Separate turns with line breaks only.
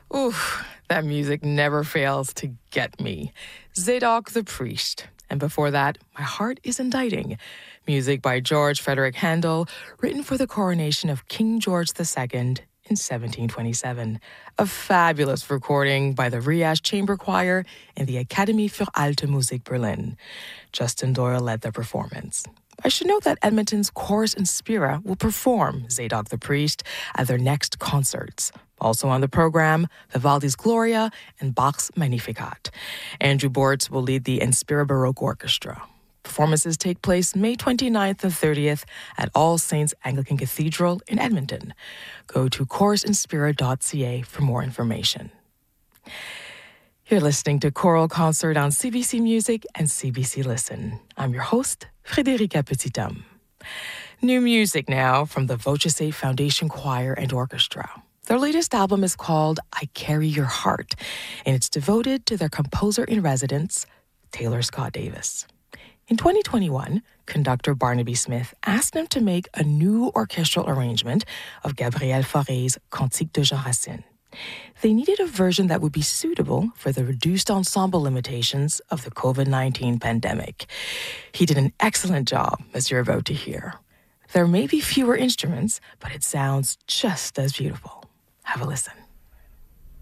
Oof, that music never fails to get me. Zadok the Priest. And before that, My Heart is Indicting. Music by George Frederick Handel, written for the coronation of King George II in 1727. A fabulous recording by the Rias Chamber Choir and the Akademie für Alte Musik Berlin. Justin Doyle led the performance. I should note that Edmonton's Chorus Inspira will perform Zadok the Priest at their next concerts. Also on the program, Vivaldi's Gloria and Bach's Magnificat. Andrew Bortz will lead the Inspira Baroque Orchestra. Performances take place May 29th and 30th at All Saints Anglican Cathedral in Edmonton. Go to chorusinspira.ca for more information. You're listening to Choral Concert on CBC Music and CBC Listen. I'm your host, Frédérica Petithomme. New music now from the Voce Foundation Choir and Orchestra. Their latest album is called I Carry Your Heart, and it's devoted to their composer-in-residence, Taylor Scott Davis. In 2021, conductor Barnaby Smith asked him to make a new orchestral arrangement of Gabriel Fauré's Cantique de Jean Racine. They needed a version that would be suitable for the reduced ensemble limitations of the COVID-19 pandemic. He did an excellent job, as you're about to hear. There may be fewer instruments, but it sounds just as beautiful. Have a listen.